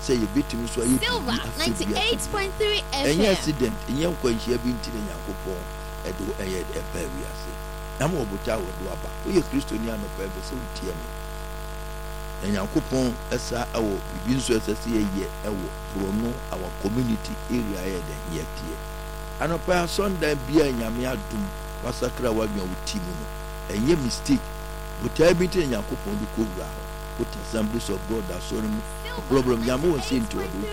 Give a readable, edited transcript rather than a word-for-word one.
say you victim so you Silver 98.3 FM. any accident in your quenchia being in Yankopon do a baby. I'm over tower do about we are Christian no baby so tear me. And Yankopon as I will begin so as a year prono our community area yet here. And a pair Sunday beer and Yamia doom was a crowd with team and ye mistake. But I be telling Yankopon the cool round. Put assemblies of God that saw him. Problem Yamu was seen to a